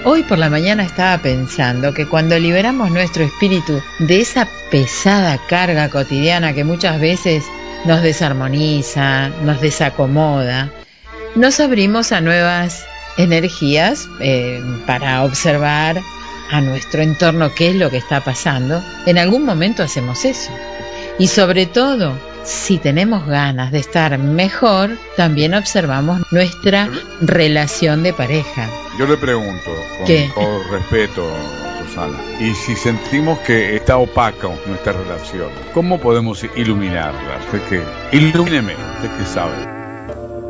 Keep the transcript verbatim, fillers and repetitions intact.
Hoy por la mañana estaba pensando que cuando liberamos nuestro espíritu de esa pesada carga cotidiana que muchas veces nos desarmoniza, nos desacomoda, nos abrimos a nuevas energías eh, para observar a nuestro entorno qué es lo que está pasando. En algún momento hacemos eso. Y sobre todo, si tenemos ganas de estar mejor, también observamos nuestra relación de pareja. Yo le pregunto, con ¿Qué? todo respeto, Susana, y si sentimos que está opaca nuestra relación, ¿cómo podemos iluminarla? Usted que, ilumíneme, usted que sabe.